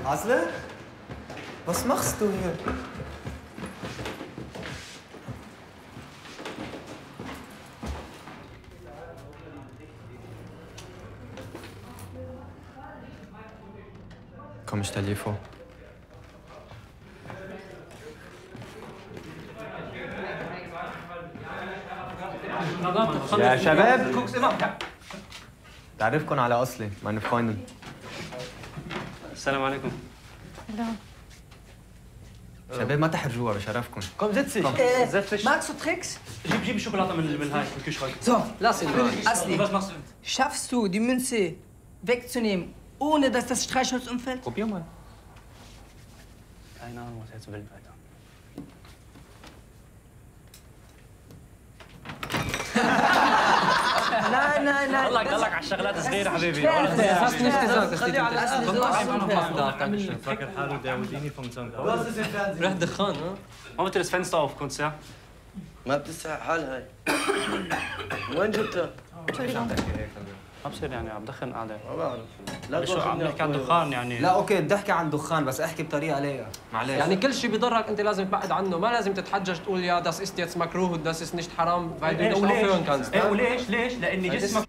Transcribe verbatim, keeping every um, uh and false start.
Asle? Was machst du hier? Komm, ich stell dir vor. يا شباب تعرفكم على أصلي meine Freundin. السلام عليكم. شباب ما تحرجوها بشرفكم. Komm, setz dich. Äh, Setz dich. magst du Tricks? Gib, gib Schokolade mit, mit Hai, mit Kühlschrank. So, lass ihn mal. Asli, Was machst du? schaffst du, die Münze wegzunehmen, ohne dass das Streichholz umfällt? Probier mal. Keine Ahnung, was er jetzt will, Alter. Nein, nein, nein. الله يقلق على الشغلات الصغيرة حبيبي. Das hast du nicht gesagt, dass die فاكر حاله داوديني فانكشن. ريح دخان ها؟ ما قلت das Fenster auf, kurz, ja? ما بتستحق حال هاي. وين جبتها؟ ابصر يعني عم بدخن قاعدة. ما بعرف. لا شو عم نحكي عن دخان يعني؟ لا اوكي بتحكي عن دخان بس احكي بطريقة لايقة معلش. يعني كل شيء بيضرك انت لازم تبعد عنه، ما لازم تتحجج تقول يا das ist jetzt makruh und das ist nicht haram, weil du nicht aufhören kannst. ايه وليش؟ ليش؟ لأن جسمك